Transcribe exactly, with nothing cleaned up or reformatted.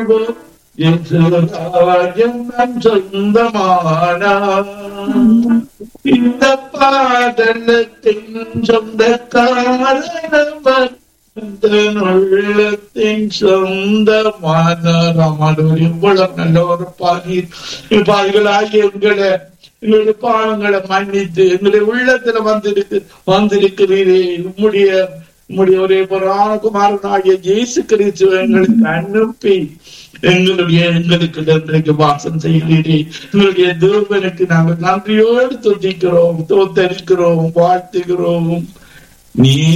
சொந்தமானார் இந்த பாதலத்தின் சொந்தக்காரனவர் உள்ளத்தின் சொந்தமானார். ஆமாண்டவர், எவ்வளவு நல்ல ஒரு பாதி பாதிகளாகிய எங்களை எங்களுடைய பாவங்களை மன்னித்து எங்களுடைய உள்ளத்துல வந்திருக்கு வந்திருக்கிறீரே. உம்முடைய உம்முடைய ஒரே புராணகுமாரனாகிய இயேசு கிறிஸ்துவை எங்களுக்கு அனுப்பி எங்களுடைய எங்களுக்கு இன்றைக்கு வாசம் செய்கிறீரே. எங்களுடைய தேவனுக்கு நாங்கள் நன்றியோடு துதிக்கிறோம், தோத்தரிக்கிறோம், வாழ்த்துகிறோம். நீ